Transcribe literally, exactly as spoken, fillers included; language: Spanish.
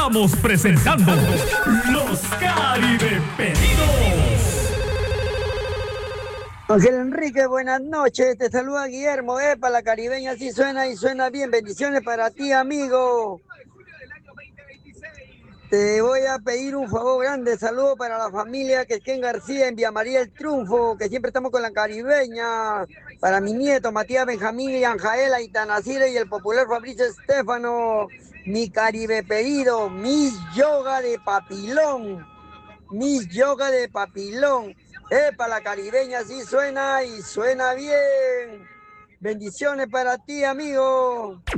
Estamos presentando Los Caribe Pedidos. Ángel Enrique, buenas noches. Te saluda Guillermo. Epa, la caribeña sí suena y suena bien. Bendiciones para ti, amigo. Te voy a pedir un favor grande. Saludo para la familia Quequén García en Vía María El Triunfo, que siempre estamos con la caribeña. Para mi nieto Matías Benjamín y Anjaela Itanacire y el popular Fabricio Estefano. Mi Caribe pedido, Miss Yoga de Papilón. Miss Yoga de Papilón. Epa, la caribeña sí suena y suena bien. Bendiciones para ti, amigo.